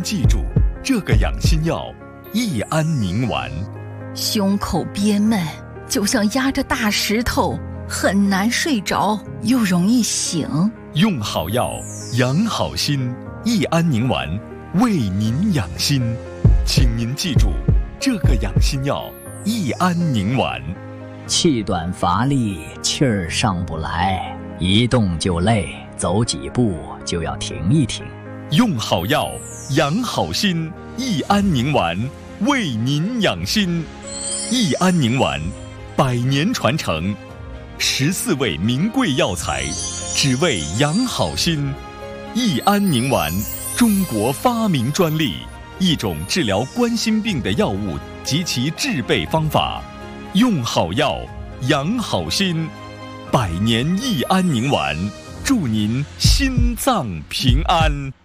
记住，这个养心药益安宁丸。 胸口憋闷，就像压着大石头，很难睡着，又容易醒。 用好药，养好心，益安宁丸为您养心。请您记住，这个养心药益安宁丸。 气短乏力，气儿上不来，一动就累，走几步就要停一停。 用好药，养好心，益安宁丸为您养心。益安宁丸100年传承，14味名贵药材，只为养好心。益安宁丸，中国发明专利，一种治疗冠心病的药物及其制备方法。用好药，养好心，100年益安宁丸，祝您心脏平安。